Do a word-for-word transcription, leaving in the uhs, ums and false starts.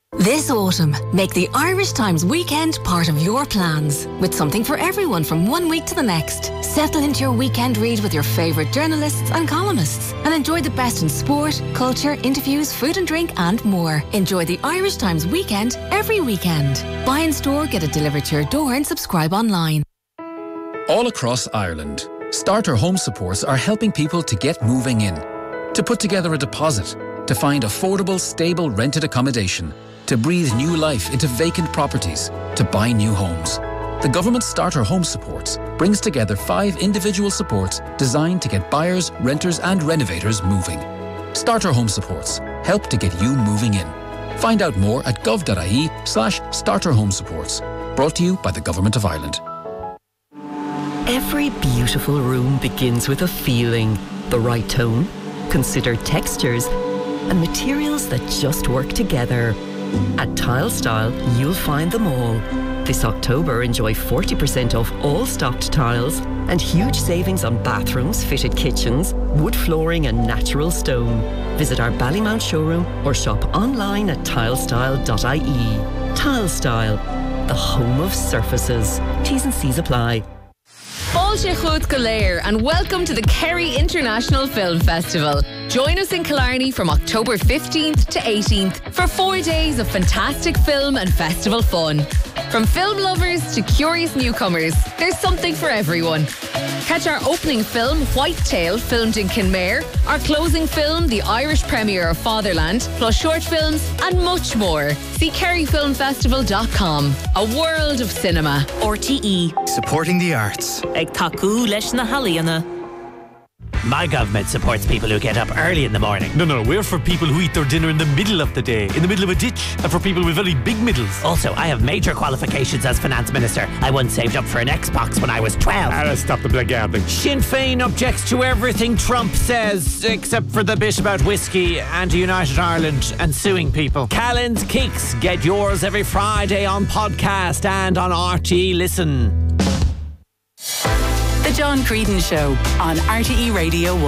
This autumn, make the Irish Times weekend part of your plans, with something for everyone from one week to the next. Settle into your weekend read with your favourite journalists and columnists, and enjoy the best in sport, culture, interviews, food and drink, and more. Enjoy the Irish Times weekend every weekend. Buy in store, get it delivered to your door, and subscribe online. All across Ireland, Starter Home Supports are helping people to get moving in, to put together a deposit, to find affordable, stable rented accommodation, to breathe new life into vacant properties, to buy new homes. The government Starter Home Supports brings together five individual supports designed to get buyers, renters and renovators moving. Starter Home Supports help to get you moving in. Find out more at gov.ie slash starter home supports. Brought to you by the Government of Ireland. Every beautiful room begins with a feeling, the right tone, considered textures, and materials that just work together. At Tile Style, you'll find them all. This October, enjoy forty percent off all stocked tiles and huge savings on bathrooms, fitted kitchens, wood flooring and natural stone. Visit our Ballymount showroom or shop online at tilestyle dot I E. Tile Style, the home of surfaces. T's and C's apply. Fáilte Chud go léir and welcome to the Kerry International Film Festival. Join us in Killarney from October fifteenth to eighteenth for four days of fantastic film and festival fun. From film lovers to curious newcomers, there's something for everyone. Catch our opening film, Whitetail, filmed in Kinmare, our closing film, the Irish premiere of Fatherland, plus short films and much more. See kerry film festival dot com. A world of cinema. R T E. Supporting the arts. Ag taku leis na haliana. My government supports people who get up early in the morning. No, no, we're for people who eat their dinner in the middle of the day, in the middle of a ditch, and for people with very big middles. Also, I have major qualifications as finance minister. I once saved up for an Xbox when I was twelve. Ah, stop the blackguarding. Sinn Féin objects to everything Trump says, except for the bit about whiskey and United Ireland and suing people. Callan's Kicks, get yours every Friday on podcast and on R T E Listen. The John Creedon Show on R T E Radio one.